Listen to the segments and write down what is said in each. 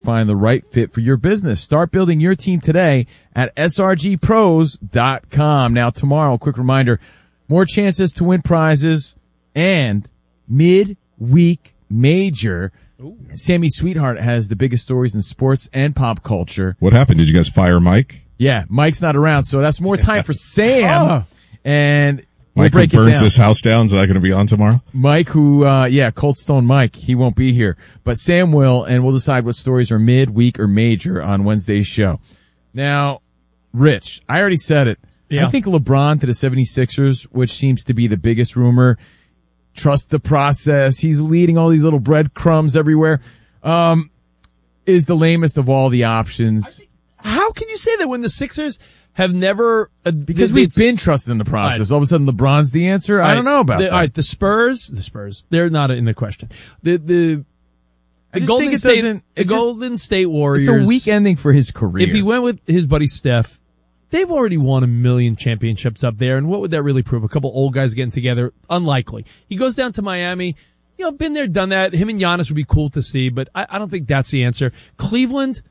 find the right fit for your business. Start building your team today at srgpros.com. Now, tomorrow, quick reminder, more chances to win prizes and mid-week major. Ooh. Sammy Sweetheart has the biggest stories in sports and pop culture. What happened? Did you guys fire Mike? Yeah, Mike's not around, so that's more time for Sam. And we'll Mike, break who burns it down. this house down, is that going to be on tomorrow? Mike, who, Cold Stone Mike, he won't be here. But Sam will, and we'll decide what stories are mid-week or major on Wednesday's show. Now, Rich, I already said it. Yeah. I think LeBron to the 76ers, which seems to be the biggest rumor, trust the process. He's leading all these little breadcrumbs everywhere. Is the lamest of all the options. How can you say that when the Sixers have never... because we've been trusting the process. All of a sudden, LeBron's the answer? I don't know about that. All right, the Spurs, they're not in the question. The Golden State Warriors... It's a weak ending for his career. If he went with his buddy Steph, they've already won 1 million championships up there, and what would that really prove? A couple old guys getting together? Unlikely. He goes down to Miami, been there, done that. Him and Giannis would be cool to see, but I don't think that's the answer. Cleveland,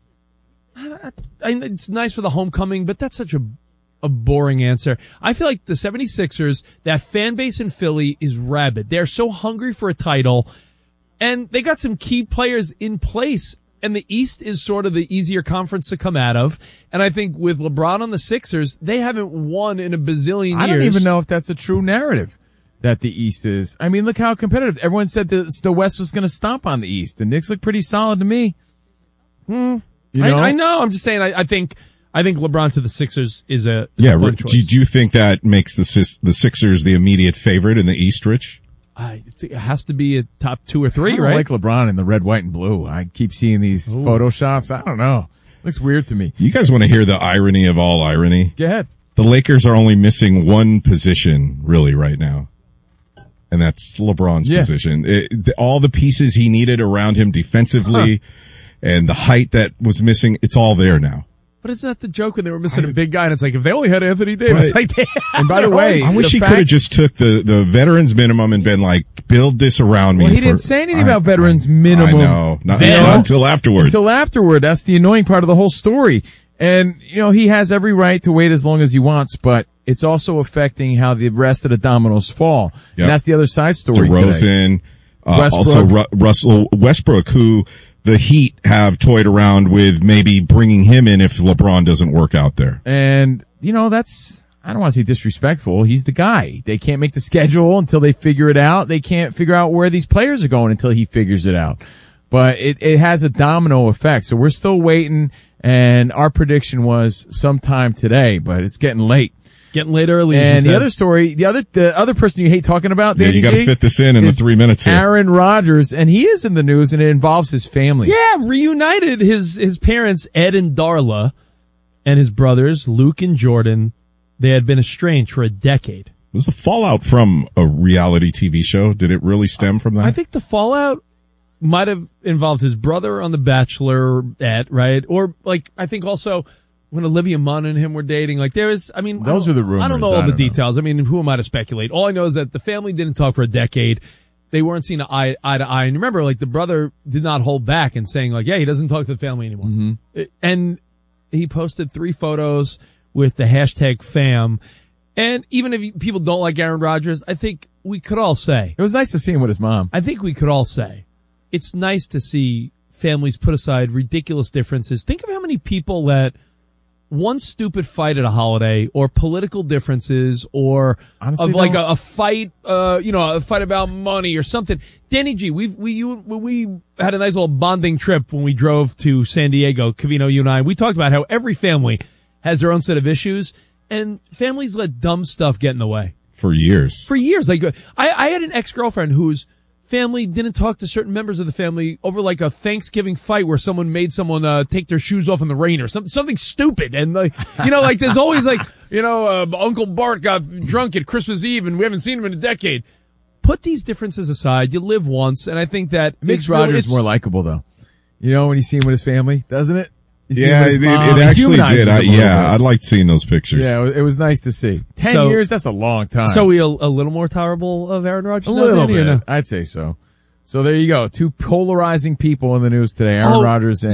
it's nice for the homecoming, but that's such a boring answer. I feel like the 76ers, that fan base in Philly is rabid. They're so hungry for a title, and they got some key players in place. And the East is sort of the easier conference to come out of. And I think with LeBron on the Sixers, they haven't won in a bazillion years. I don't even know if that's a true narrative that the East is. I mean, look how competitive. Everyone said the West was going to stomp on the East. The Knicks look pretty solid to me. I know. I'm just saying, I think LeBron to the Sixers is a fun choice. Do you think that makes the Sixers the immediate favorite in the East, Rich? It has to be a top 2 or 3, I right? like LeBron in the red, white, and blue. I keep seeing these photoshops. I don't know. Looks weird to me. You guys want to hear the irony of all irony? Go ahead. The Lakers are only missing one position, really, right now. And that's LeBron's position. All the pieces he needed around him defensively and the height that was missing, it's all there now. But isn't that the joke when they were missing a big guy and it's like, if they only had Anthony Davis, right. And by the way, I wish he could have just took the veterans minimum and been like, build this around me. Well, he didn't say anything about veterans minimum. I know. Not until afterwards. Until afterward. That's the annoying part of the whole story. And, he has every right to wait as long as he wants, but it's also affecting how the rest of the dominoes fall. Yep. And that's the other side story. DeRozan, also Russell Westbrook, who the Heat have toyed around with maybe bringing him in if LeBron doesn't work out there. And, that's, I don't want to say disrespectful. He's the guy. They can't make the schedule until they figure it out. They can't figure out where these players are going until he figures it out. But it has a domino effect. So we're still waiting, and our prediction was sometime today, but it's getting late. Getting late early. And the other story, the other person you hate talking about, you got to fit this in the 3 minutes here. Aaron Rodgers, and he is in the news, and it involves his family. Yeah, reunited his parents, Ed and Darla, and his brothers, Luke and Jordan. They had been estranged for a decade. Was the fallout from a reality TV show? Did it really stem from that? I think the fallout might have involved his brother on The Bachelorette, right? Or I think also when Olivia Munn and him were dating, those are the rumors. I don't know all the details. I mean, who am I to speculate? All I know is that the family didn't talk for a decade. They weren't seen eye to eye. And remember, the brother did not hold back in saying, he doesn't talk to the family anymore. Mm-hmm. And he posted 3 photos with the hashtag fam. And even if people don't like Aaron Rodgers, I think we could all say. It was nice to see him with his mom. I think we could all say it's nice to see families put aside ridiculous differences. Think of how many people that one stupid fight at a holiday or political differences or honestly, a fight, a fight about money or something. Danny G, we had a nice little bonding trip when we drove to San Diego, Covino, you and I. We talked about how every family has their own set of issues and families let dumb stuff get in the way. For years. I had an ex-girlfriend whose family didn't talk to certain members of the family over a Thanksgiving fight where someone made someone take their shoes off in the rain or something stupid. And there's always Uncle Bart got drunk at Christmas Eve and we haven't seen him in a decade. Put these differences aside. You live once, and I think that makes Rodgers more likable, though. When you see him with his family, doesn't it? Yeah, it actually did. I'd like seeing those pictures. Yeah, it was nice to see. 10 years, that's a long time. So we a little more tolerable of Aaron Rodgers? A little bit. No? I'd say so. So there you go. Two polarizing people in the news today, Aaron Rodgers and